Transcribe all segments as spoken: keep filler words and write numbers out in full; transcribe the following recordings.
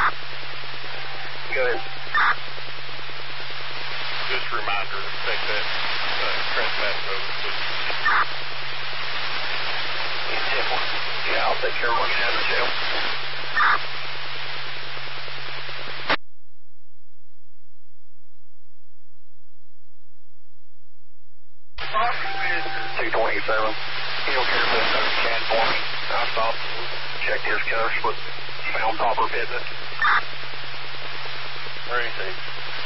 Go ahead. Just a reminder to take that uh, trespass over, please. Yeah, I'll take care of what you have to do. two twenty-seven. You don't care if this doesn't scan for me. I stopped and checked his cuffs, but found proper business. Where is he?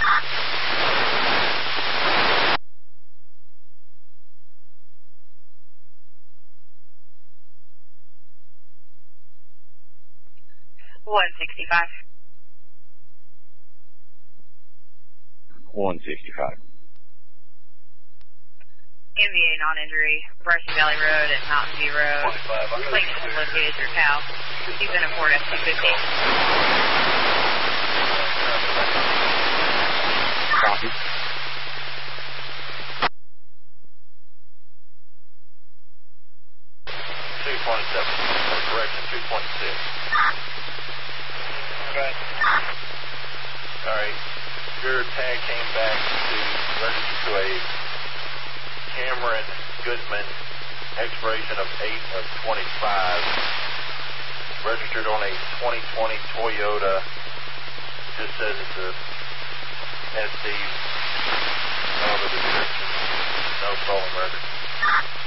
one sixty-five. one sixty-five. M V A non-injury, Brushy Valley Road and Mountain View Road. Plaintiff has located your cow. He's in a Ford F two fifty. Copy. two twenty-seven. Correction, two twenty-six. Okay. All right. Your tag came back to register to a Cameron Goodman, expiration of eight of twenty-five. Registered on a twenty twenty Toyota. Just says it's a S D. No other description. No stolen record.